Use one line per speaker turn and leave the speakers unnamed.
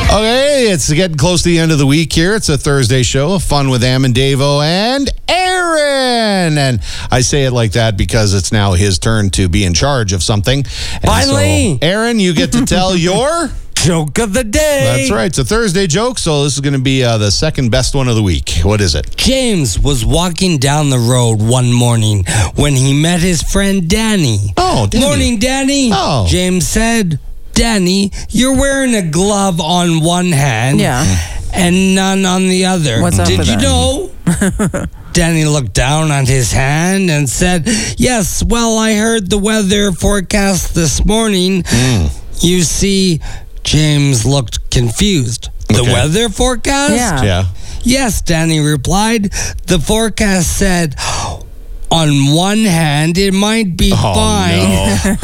Okay, it's getting close to the end of the week here. It's a Thursday show of Fun with Am and Davo and Aaron. And I say it like that because it's now his turn to be in charge of something. And
Finally!
so, Aaron, you get to tell your...
Joke of the day.
That's right. It's a Thursday joke, so this is going to be the second best one of the week. What is it?
James was walking down the road one morning when he met his friend Danny.
Oh, Danny.
Morning, Danny.
Oh.
James said, Danny, you're wearing a glove on one hand and none on the other.
What's up
Did
with
you
that?
know? Danny looked down on his hand and said, yes, well, I heard the weather forecast this morning. You see, James looked confused. The
Okay.
weather forecast?
Yeah.
Yes, Danny replied. The forecast said, on one hand, it might be fine.
No.